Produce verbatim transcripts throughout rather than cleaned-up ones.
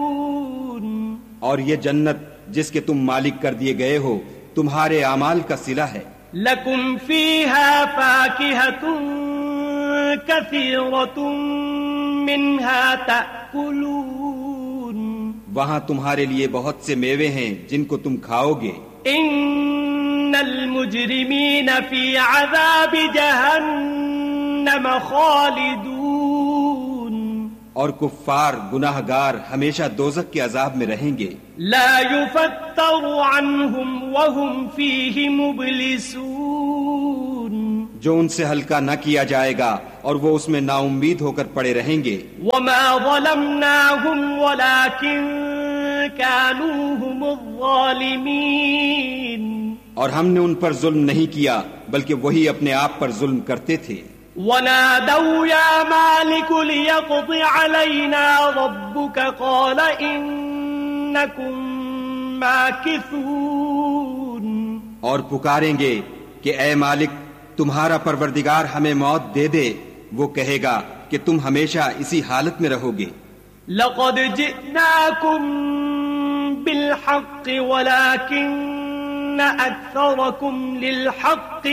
اور یہ جنت جس کے تم مالک کر دیے گئے ہو تمہارے اعمال کا صلہ ہے. لکم فیہا فاکہۃ کثیرۃ منہا تأکلون. وہاں تمہارے لیے بہت سے میوے ہیں جن کو تم کھاؤ گے. ان المجرمین فی عذاب جہنم خالدون. اور کفار گناہگار ہمیشہ دوزخ کے عذاب میں رہیں گے. لا یفتر عنہم وہم فیہ مبلسون. جو ان سے ہلکا نہ کیا جائے گا اور وہ اس میں نا امید ہو کر پڑے رہیں گے. وما ظلمناہم ولکن كانوا هم الظالمین. اور ہم نے ان پر ظلم نہیں کیا بلکہ وہی اپنے آپ پر ظلم کرتے تھے. ونادوا يا مالك ليقض علينا ربك قال إنكم ماكثون. اور پکاریں گے کہ اے مالک تمہارا پروردگار ہمیں موت دے دے. وہ کہے گا کہ تم ہمیشہ اسی حالت میں رہو گے. لقد جئناكم بالحق ولكن أكثركم للحق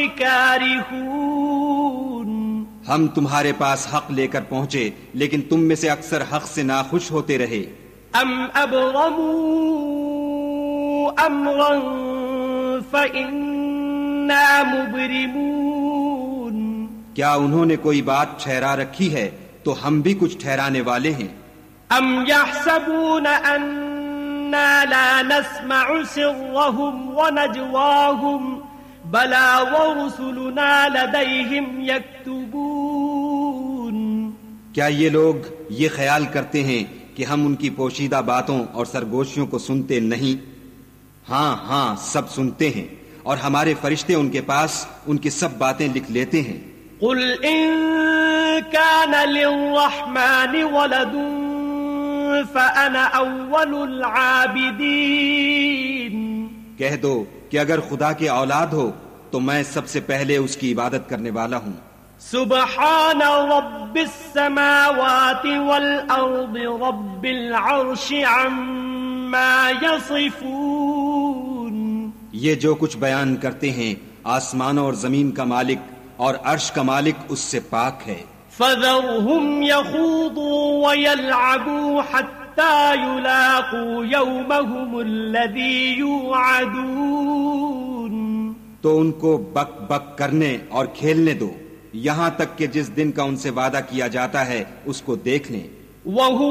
كارهون. ہم تمہارے پاس حق لے کر پہنچے لیکن تم میں سے اکثر حق سے ناخوش ہوتے رہے. ام ابرموا امرا فإنا مبرمون. کیا انہوں نے کوئی بات ٹھہرا رکھی ہے تو ہم بھی کچھ ٹھہرانے والے ہیں. ام يحسبون أننا لا نسمع سرهم ونجواهم بلى ورسلنا لديهم يكتبون. کیا یہ لوگ یہ خیال کرتے ہیں کہ ہم ان کی پوشیدہ باتوں اور سرگوشیوں کو سنتے نہیں؟ ہاں ہاں سب سنتے ہیں اور ہمارے فرشتے ان کے پاس ان کی سب باتیں لکھ لیتے ہیں. قل ان كان للرحمن ولد فأنا أول العابدين. کہہ دو کہ اگر خدا کے اولاد ہو تو میں سب سے پہلے اس کی عبادت کرنے والا ہوں. سبحان رب السماوات والأرض رب العرش عما يصفون. یہ جو کچھ بیان کرتے ہیں آسمانوں اور زمین کا مالک اور عرش کا مالک اس سے پاک ہے. فذرهم يخوضوا ويلعبوا حتى يلاقوا يومهم الذي يوعدون. تو ان کو بک بک کرنے اور کھیلنے دو یہاں تک کہ جس دن کا ان سے وعدہ کیا جاتا ہے اس کو دیکھ لیں. وهو